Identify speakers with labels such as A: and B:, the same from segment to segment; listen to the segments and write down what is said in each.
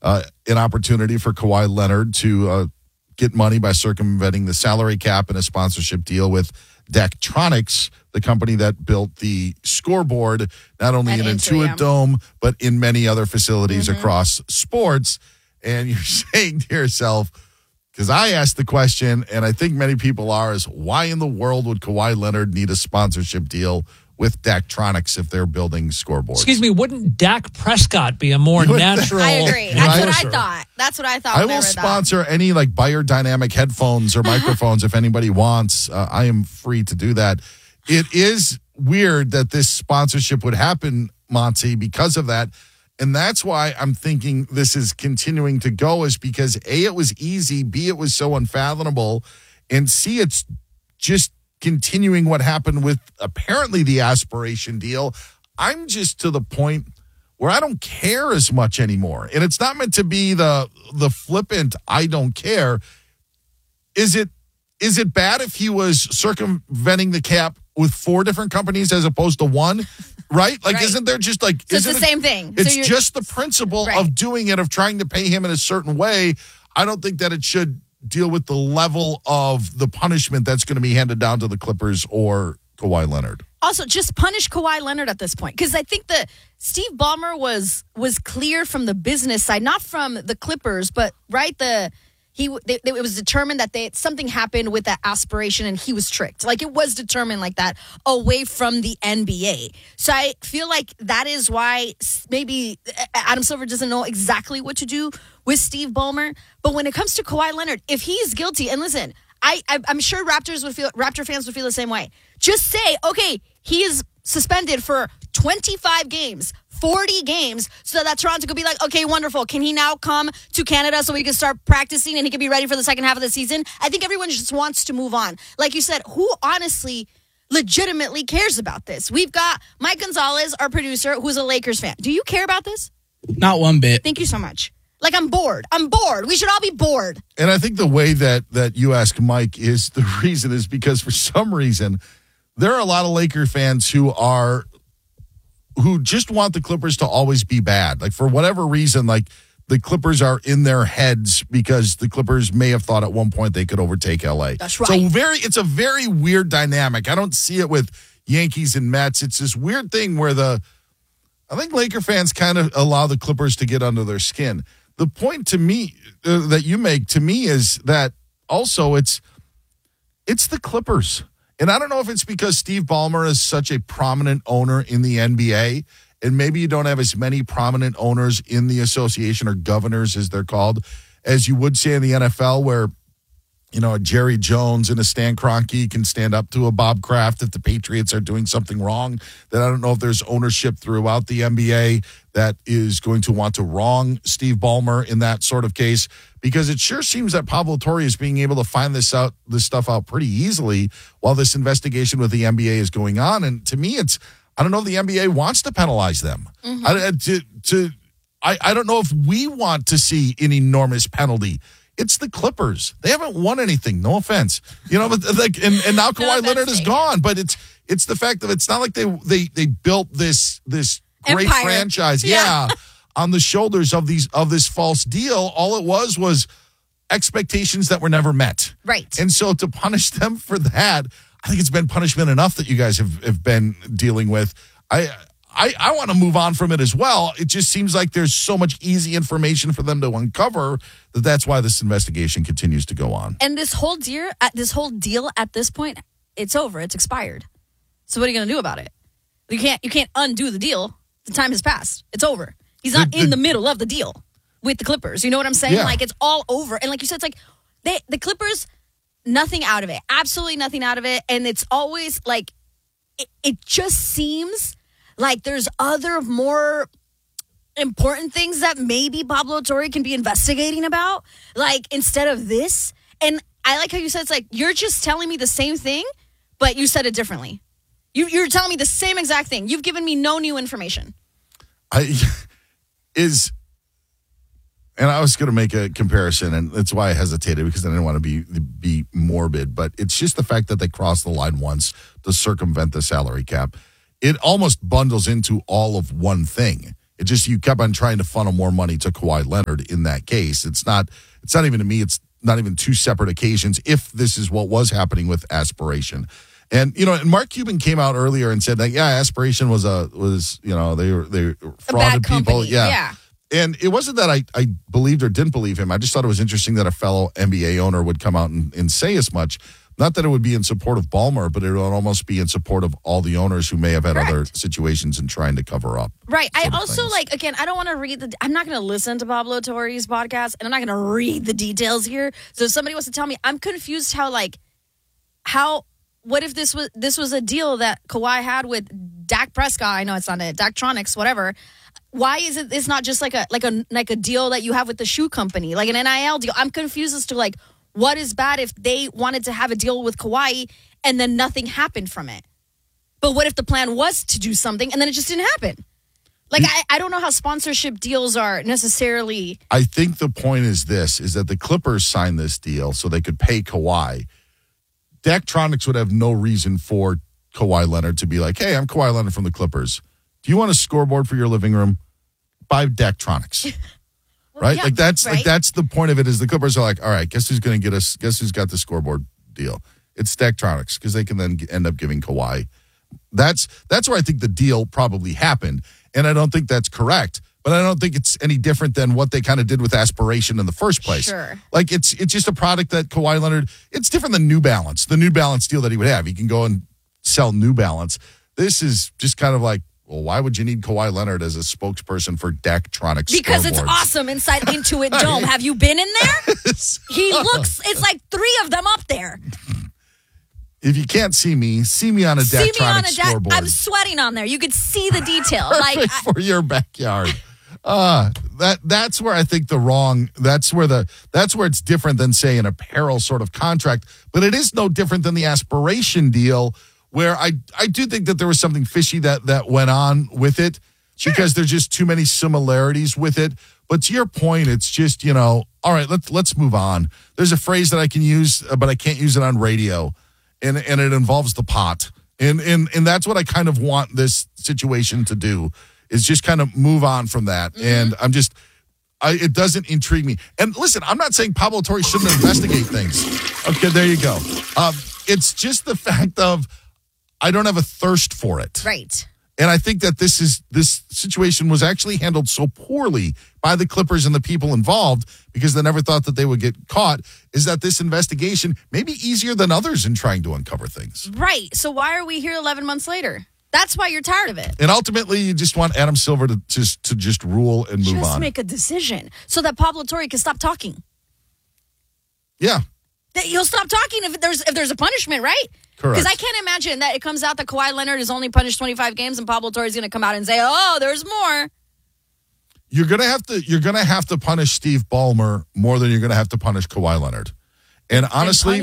A: an opportunity for Kawhi Leonard to get money by circumventing the salary cap and a sponsorship deal with Daktronics, the company that built the scoreboard, not only in Intuit Dome, but in many other facilities across sports. And you're saying to yourself, because I asked the question, and I think many people are, is why in the world would Kawhi Leonard need a sponsorship deal with Daktronics if they're building scoreboards?
B: Excuse me, wouldn't Dak Prescott be a more natural?
C: I agree. That's what I thought. That's what I thought.
A: I will sponsor any like biodynamic headphones or microphones if anybody wants. I am free to do that. It is weird that this sponsorship would happen, Monty, because of that. And that's why I'm thinking this is continuing to go, is because A, it was easy, B, it was so unfathomable, and C, it's just continuing what happened with apparently the aspiration deal. I'm just to the point where I don't care as much anymore. And it's not meant to be the flippant, I don't care. Is it bad if he was circumventing the cap with 4 different companies as opposed to 1? Right? Like, isn't there just like...
C: So it's the same thing.
A: It's just the principle of doing it, of trying to pay him in a certain way. I don't think that it should deal with the level of the punishment that's going to be handed down to the Clippers or Kawhi Leonard. Also,
C: just punish Kawhi Leonard at this point. Because I think that Steve Ballmer was clear from the business side, not from the Clippers, but it was determined that something happened with that aspiration and he was tricked. Like, it was determined like that away from the NBA. So I feel like that is why maybe Adam Silver doesn't know exactly what to do with Steve Ballmer. But when it comes to Kawhi Leonard, if he's guilty, and listen, I'm sure Raptor fans would feel the same way. Just say, okay, he is suspended for 25 games, 40 games, so that Toronto could be like, okay, wonderful. Can he now come to Canada so we can start practicing and he can be ready for the second half of the season? I think everyone just wants to move on. Like you said, who honestly legitimately cares about this? We've got Mike Gonzalez, our producer, who's a Lakers fan. Do you care about this?
D: Not one bit.
C: Thank you so much. Like, I'm bored. We should all be bored.
A: And I think the way that you ask Mike is the reason is because for some reason there are a lot of Laker fans who just want the Clippers to always be bad. Like, for whatever reason, like, the Clippers are in their heads because the Clippers may have thought at one point they could overtake LA.
C: That's right.
A: So it's a very weird dynamic. I don't see it with Yankees and Mets. It's this weird thing where I think Laker fans kind of allow the Clippers to get under their skin. The point to me that you make to me is that also it's the Clippers. And I don't know if it's because Steve Ballmer is such a prominent owner in the NBA, and maybe you don't have as many prominent owners in the association, or governors as they're called, as you would say in the NFL, where, you know, a Jerry Jones and a Stan Kroenke can stand up to a Bob Kraft if the Patriots are doing something wrong. That I don't know if there's ownership throughout the NBA that is going to want to wrong Steve Ballmer in that sort of case, because it sure seems that Pablo Torre is being able to find this stuff out pretty easily while this investigation with the NBA is going on. And to me, I don't know if the NBA wants to penalize them. Mm-hmm. I don't know if we want to see an enormous penalty. It's the Clippers. They haven't won anything. No offense, you know. But like, and now Kawhi Leonard is gone. But it's the fact that it's not like they built this great
C: empire
A: franchise, on the shoulders of this false deal. All it was expectations that were never met.
C: Right.
A: And so to punish them for that, I think it's been punishment enough that you guys have been dealing with. I want to move on from it as well. It just seems like there's so much easy information for them to uncover that's why this investigation continues to go on.
C: And this whole deal at this point, it's over. It's expired. So what are you going to do about it? You can't undo the deal. The time has passed. It's over. He's not in the middle of the deal with the Clippers. You know what I'm saying?
A: Yeah.
C: Like, it's all over. And like you said, it's like the Clippers, nothing out of it. Absolutely nothing out of it. And it's always like, it just seems like there's other more important things that maybe Pablo Torre can be investigating about, like, instead of this. And I like how you said, it's like, you're just telling me the same thing, but you said it differently. You're telling me the same exact thing. You've given me no new information.
A: And I was going to make a comparison, and that's why I hesitated, because I didn't want to be morbid. But it's just the fact that they crossed the line once to circumvent the salary cap. It almost bundles into all of one thing. It just, you kept on trying to funnel more money to Kawhi Leonard in that case. It's not even to me, it's not even two separate occasions if this is what was happening with Aspiration. And, and Mark Cuban came out earlier and said that, Aspiration was they frauded people.
C: Yeah.
A: And it wasn't that I believed or didn't believe him. I just thought it was interesting that a fellow NBA owner would come out and say as much. Not that it would be in support of Ballmer, but it would almost be in support of all the owners who may have had other situations and trying to cover up.
C: Right. I also again, I don't want to I'm not going to listen to Pablo Torre's podcast, and I'm not going to read the details here. So if somebody wants to tell me, I'm confused what if this was a deal that Kawhi had with Dak Prescott? I know it's not it, Daktronics, whatever. Why is it's not just like a deal that you have with the shoe company, like an NIL deal? I'm confused as to what is bad if they wanted to have a deal with Kawhi and then nothing happened from it. But what if the plan was to do something and then it just didn't happen? I don't know how sponsorship deals are necessarily.
A: I think the point is that the Clippers signed this deal so they could pay Kawhi. Daktronics would have no reason for Kawhi Leonard to be like, hey, I'm Kawhi Leonard from the Clippers. Do you want a scoreboard for your living room? Buy Daktronics. Right?
C: Yeah,
A: that's the point of it, is the Clippers are like, all right, guess who's going to get us? Guess who's got the scoreboard deal? It's Daktronics, because they can then end up giving Kawhi. That's where I think the deal probably happened. And I don't think that's correct. But I don't think it's any different than what they kind of did with Aspiration in the first place.
C: Sure.
A: It's just a product that Kawhi Leonard, it's different than New Balance, the New Balance deal that he would have. He can go and sell New Balance. This is just kind of like, well, why would you need Kawhi Leonard as a spokesperson for Daktronics?
C: Because it's awesome inside Intuit Dome. Have you been in there? It's like 3 of them up there.
A: If you can't see me on a Daktronics scoreboard.
C: I'm sweating on there. You could see the detail.
A: For your backyard. That's where I think that's where it's different than, say, an apparel sort of contract. But it is no different than the Aspiration deal, where I do think that there was something fishy that went on with it. Sure. Because there's just too many similarities with it. But to your point, it's just, all right, let's move on. There's a phrase that I can use, but I can't use it on radio. And it involves the pot. And that's what I kind of want this situation to do, is just kind of move on from that. Mm-hmm. And it doesn't intrigue me. And listen, I'm not saying Pablo Torre shouldn't investigate things. Okay, there you go. It's just the fact of, I don't have a thirst for it.
C: Right.
A: And I think that this situation was actually handled so poorly by the Clippers and the people involved, because they never thought that they would get caught, is that this investigation may be easier than others in trying to uncover things.
C: Right. So why are we here 11 months later? That's why you're tired of it.
A: And ultimately, you just want Adam Silver to just rule and move on.
C: Just make a decision so that Pablo Torre can stop talking.
A: Yeah.
C: He'll stop talking if there's a punishment, right?
A: Correct.
C: Because I can't imagine that it comes out that Kawhi Leonard is only punished 25 games and Pablo Torre is going to come out and say, "Oh, there's more."
A: You're gonna have to punish Steve Ballmer more than you're gonna have to punish Kawhi Leonard. And honestly,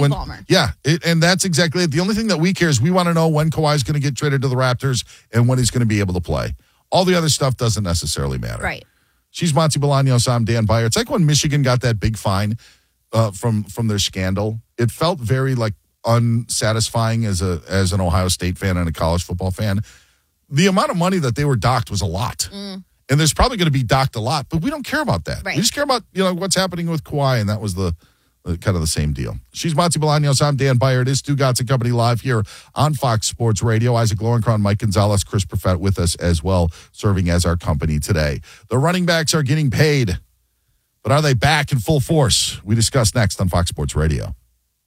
A: and that's exactly it. The only thing that we care is we want to know when Kawhi's going to get traded to the Raptors and when he's going to be able to play. All the other stuff doesn't necessarily matter.
C: Right.
A: She's Monty Bolaños. I'm Dan Byer. It's like when Michigan got that big fine from their scandal. It felt very unsatisfying as an Ohio State fan and a college football fan. The amount of money that they were docked was a lot. And there's probably going to be docked a lot, but we don't care about that.
C: Right.
A: We just care about what's happening with Kawhi, and that was the kind of the same deal. She's Monty Bolaños. I'm Dan Byer. It is Stugotz and Company live here on Fox Sports Radio. Isaac Lowenkron, Mike Gonzalez, Chris Perfett with us as well, serving as our company today. The running backs are getting paid, but are they back in full force? We discuss next on Fox Sports Radio.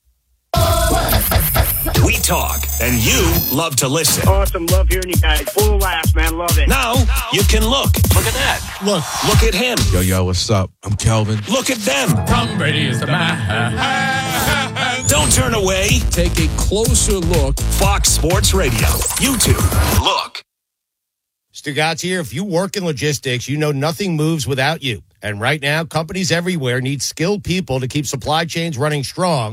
D: We talk, and you love to listen.
E: Awesome. Love hearing you guys. Full of laughs, man. Love it.
D: Now you can look. Look at that. Look at him.
F: Yo, what's up? I'm Kelvin.
D: Look at them.
G: Tom Brady is the man.
D: Don't turn away.
F: Take a closer look.
D: Fox Sports Radio. YouTube. Look.
H: Stugotz here. If you work in logistics, you know nothing moves without you. And right now, companies everywhere need skilled people to keep supply chains running strong.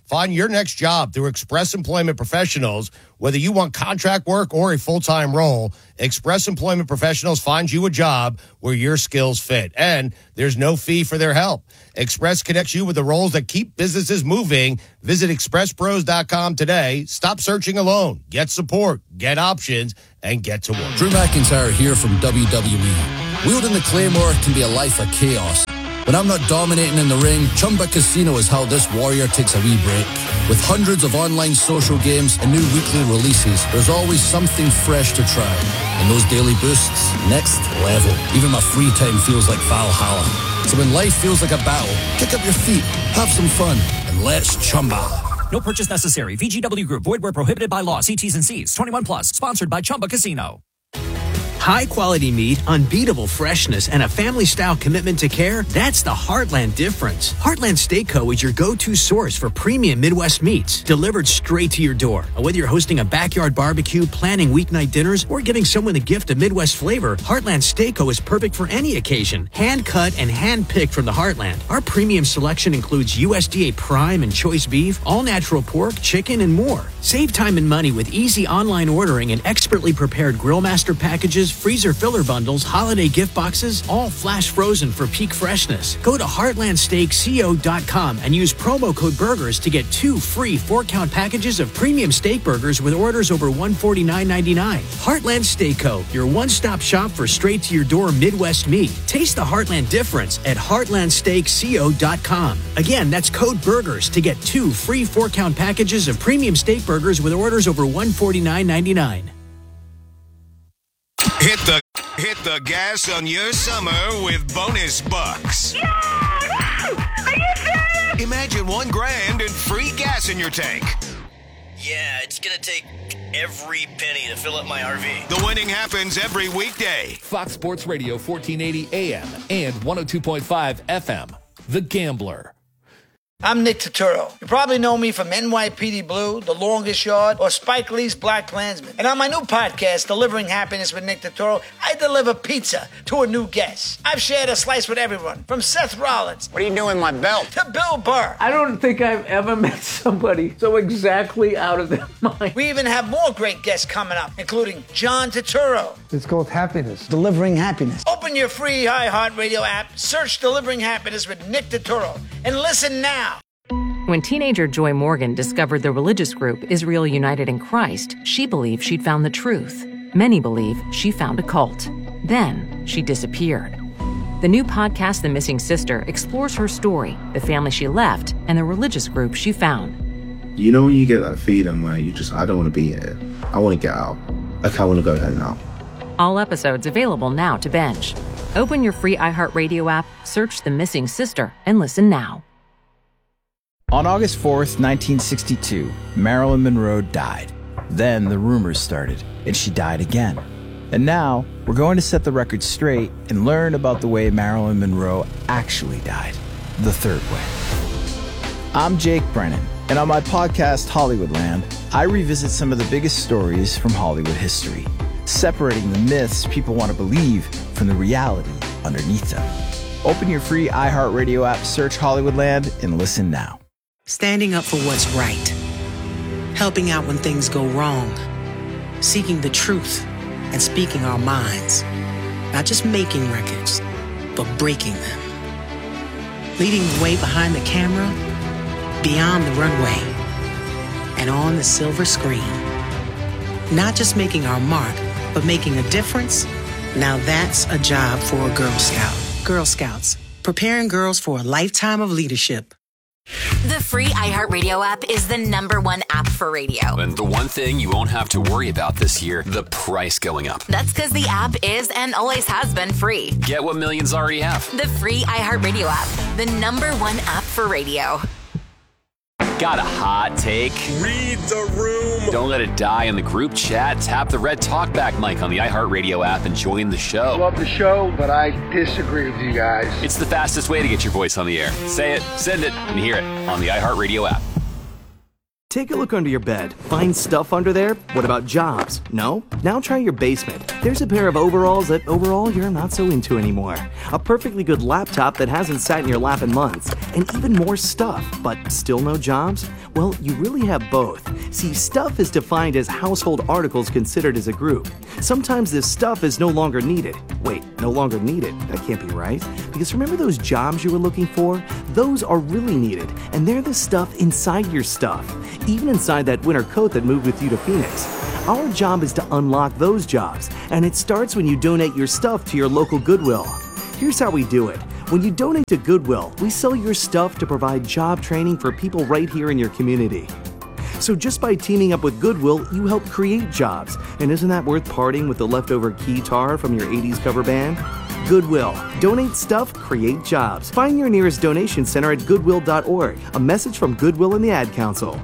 H: Find your next job through Express Employment Professionals. Whether you want contract work or a full-time role, Express Employment Professionals finds you a job where your skills fit. And there's no fee for their help. Express connects you with the roles that keep businesses moving. Visit expresspros.com today. Stop searching alone. Get support, get options, and get to work.
I: Drew McIntyre here from WWE. Wielding the Claymore can be a life of chaos. When I'm not dominating in the ring, Chumba Casino is how this warrior takes a wee break. With hundreds of online social games and new weekly releases, there's always something fresh to try. And those daily boosts, next level. Even my free time feels like Valhalla. So when life feels like a battle, kick up your feet, have some fun, and let's Chumba.
J: No purchase necessary. VGW Group. Void where prohibited by law. See T's and C's. 21 plus. Sponsored by Chumba Casino.
K: High-quality meat, unbeatable freshness, and a family-style commitment to care, that's the Heartland difference. Heartland Steak Co. is your go-to source for premium Midwest meats, delivered straight to your door. Whether you're hosting a backyard barbecue, planning weeknight dinners, or giving someone the gift of Midwest flavor, Heartland Steak Co. is perfect for any occasion. Hand-cut and hand-picked from the Heartland. Our premium selection includes USDA prime and choice beef, all-natural pork, chicken, and more. Save time and money with easy online ordering and expertly prepared Grillmaster packages, freezer filler bundles, holiday gift boxes, all flash frozen for peak freshness. Go to heartlandsteakco.com and use promo code BURGERS to get 2 free 4-count packages of premium steak burgers with orders over $149.99. Heartland Steak Co., your one-stop shop for straight-to-your-door Midwest meat. Taste the Heartland difference at heartlandsteakco.com. Again, that's code BURGERS to get 2 free 4-count packages of premium steak burgers with orders over $149.99.
L: Hit the gas on your summer with bonus bucks.
M: Yeah! Are you serious?
L: Imagine $1,000 and free gas in your tank.
N: Yeah, it's gonna take every penny to fill up my RV.
L: The winning happens every weekday.
O: Fox Sports Radio 1480 AM and 102.5 FM. The Gambler.
P: I'm Nick Turturro. You probably know me from NYPD Blue, The Longest Yard, or Spike Lee's Black Klansman. And on my new podcast, Delivering Happiness with Nick Turturro, I deliver pizza to a new guest. I've shared a slice with everyone, from Seth Rollins.
Q: What are you doing with my belt?
P: To Bill Burr.
R: I don't think I've ever met somebody so exactly out of their mind.
P: We even have more great guests coming up, including John Turturro.
S: It's called Happiness. Delivering Happiness.
P: Open your free iHeartRadio app, search Delivering Happiness with Nick Turturro, and listen now.
T: When teenager Joy Morgan discovered the religious group Israel United in Christ, she believed she'd found the truth. Many believe she found a cult. Then she disappeared. The new podcast, The Missing Sister, explores her story, the family she left, and the religious group she found.
U: You know when you get that feeling where I don't want to be here. I want to get out. Like I want to go home now.
T: All episodes available now to binge. Open your free iHeartRadio app, search The Missing Sister, and listen now.
V: On August 4th, 1962, Marilyn Monroe died. Then the rumors started, and she died again. And now, we're going to set the record straight and learn about the way Marilyn Monroe actually died, the third way. I'm Jake Brennan, and on my podcast, Hollywoodland, I revisit some of the biggest stories from Hollywood history, separating the myths people want to believe from the reality underneath them. Open your free iHeartRadio app, search Hollywoodland, and listen now.
W: Standing up for what's right. Helping out when things go wrong. Seeking the truth and speaking our minds. Not just making records, but breaking them. Leading the way behind the camera, beyond the runway, and on the silver screen. Not just making our mark, but making a difference. Now that's a job for a Girl Scout. Girl Scouts, preparing girls for a lifetime of leadership.
X: The free iHeartRadio app is the #1 app for radio.
D: And the one thing you won't have to worry about this year, the price going up.
X: That's because the app is and always has been free.
D: Get what millions already have.
X: The free iHeartRadio app, the #1 app for radio.
D: Got a hot take?
L: Read the room.
D: Don't let it die in the group chat. Tap the red talkback mic on the iHeartRadio app and join the show.
S: Love the show, but I disagree with you guys.
D: It's the fastest way to get your voice on the air. Say it, send it, and hear it on the iHeartRadio app.
A: Take a look under your bed. Find stuff under there? What about jobs? No? Now try your basement. There's a pair of overalls that overall you're not so into anymore. A perfectly good laptop that hasn't sat in your lap in months. And even more stuff, but still no jobs? Well, you really have both. See, stuff is defined as household articles considered as a group. Sometimes this stuff is no longer needed. Wait, no longer needed? That can't be right. Because remember those jobs you were looking for? Those are really needed, and they're the stuff inside your stuff. Even inside that winter coat that moved with you to Phoenix. Our job is to unlock those jobs, and it starts when you donate your stuff to your local Goodwill. Here's how we do it. When you donate to Goodwill, we sell your stuff to provide job training for people right here in your community. So just by teaming up with Goodwill, you help create jobs. And isn't that worth parting with the leftover keytar from your 80s cover band? Goodwill. Donate stuff, create jobs. Find your nearest donation center at goodwill.org. A message from Goodwill and the Ad Council.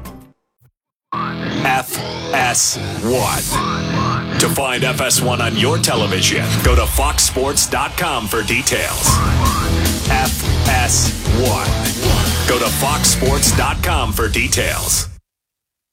B: FS1. To find FS1 on your television, go to foxsports.com for details. FS1. Go to foxsports.com for details.